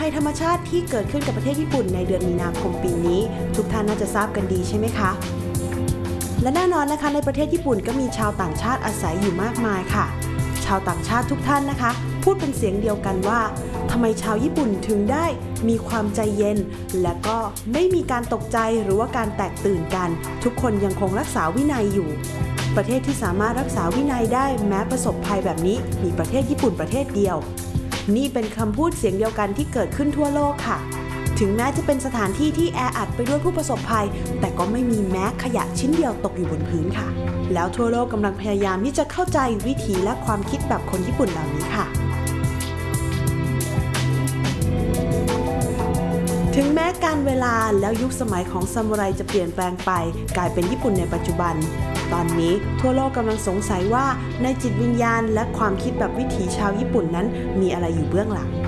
ภัยธรรมชาติที่เกิดขึ้นกับประเทศญี่ปุ่นในเดือนมีนาคมปีนี้ทุกท่านน่าจะทราบกันดีใช่ไหมคะและแน่นอนนะคะในประเทศญี่ปุ่นก็มีชาวต่างชาติอาศัยอยู่มากมายค่ะชาวต่างชาติทุกท่านนะคะพูดเป็นเสียงเดียวกันว่าทำไมชาวญี่ปุ่นถึงได้มีความใจเย็นและก็ไม่มีการตกใจหรือว่าการแตกตื่นกันทุกคนยังคงรักษาวินัยอยู่ประเทศที่สามารถรักษาวินัยได้แม้ประสบภัยแบบนี้มีประเทศญี่ปุ่นประเทศเดียวนี่เป็นคำพูดเสียงเดียวกันที่เกิดขึ้นทั่วโลกค่ะถึงแม้จะเป็นสถานที่ที่แออัดไปด้วยผู้ประสบภัยแต่ก็ไม่มีแม้ขยะชิ้นเดียวตกอยู่บนพื้นค่ะแล้วทั่วโลกกำลังพยายามที่จะเข้าใจวิถีและความคิดแบบคนญี่ปุ่นเหล่านี้ค่ะถึงแม้การเวลาแล้วยุคสมัยของซามูไรจะเปลี่ยนแปลงไปกลายเป็นญี่ปุ่นในปัจจุบันตอนนี้ทั่วโลกกำลังสงสัยว่าในจิตวิญญาณและความคิดแบบวิถีชาวญี่ปุ่นนั้นมีอะไรอยู่เบื้องหลัง